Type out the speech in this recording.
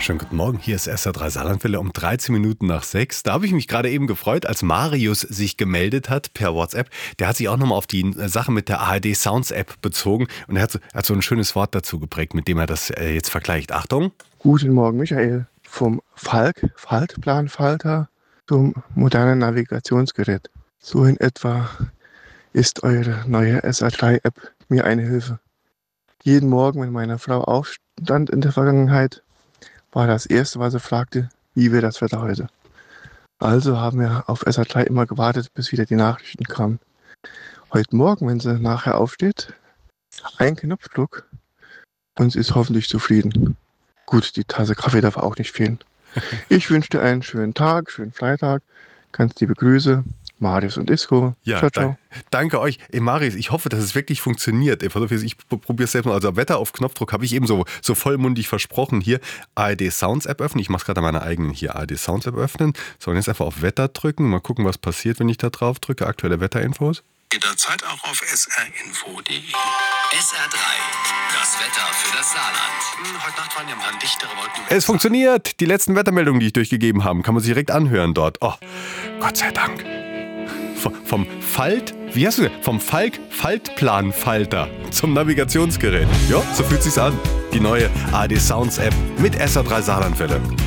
Schönen guten Morgen, hier ist SR3 Saarlandwelle um 13 Minuten nach 6. Da habe ich mich gerade eben gefreut, als Marius sich gemeldet hat per WhatsApp. Der hat sich auch nochmal auf die Sache mit der ARD Sounds App bezogen und er hat so ein schönes Wort dazu geprägt, mit dem er das jetzt vergleicht. Achtung! Guten Morgen, Michael. Vom Faltplanfalter zum modernen Navigationsgerät. So in etwa ist eure neue SR3-App mir eine Hilfe. Jeden Morgen, wenn meine Frau aufstand in der Vergangenheit, war das Erste, was sie fragte, wie wird das Wetter heute? Also haben wir auf SR3 immer gewartet, bis wieder die Nachrichten kamen. Heute Morgen, wenn sie nachher aufsteht, ein Knopfdruck und sie ist hoffentlich zufrieden. Gut, die Tasse Kaffee darf auch nicht fehlen. Ich wünsche dir einen schönen Tag, schönen Freitag. Ganz liebe Grüße, Marius und Isco. Ja, ciao, ciao. Danke euch. Marius, ich hoffe, dass es wirklich funktioniert. Ich probiere es selbst mal. Also Wetter auf Knopfdruck habe ich eben so vollmundig versprochen. Hier ARD Sounds App öffnen. Ich mache es gerade an meiner eigenen hier ARD Sounds App öffnen. So, und jetzt einfach auf Wetter drücken. Mal gucken, was passiert, wenn ich da drauf drücke. Aktuelle Wetterinfos. Jederzeit auch auf srinfo.de. SR3, das Wetter für das Saarland. Heute Nacht waren ja ein paar dichtere Wolken. Es funktioniert. Die letzten Wettermeldungen, die ich durchgegeben habe, kann man sich direkt anhören dort. Oh, Gott sei Dank. Vom Faltplanfalter zum Navigationsgerät. Ja, so fühlt sich's an. Die neue ARD Sounds App mit SR3 Saarlandwelle.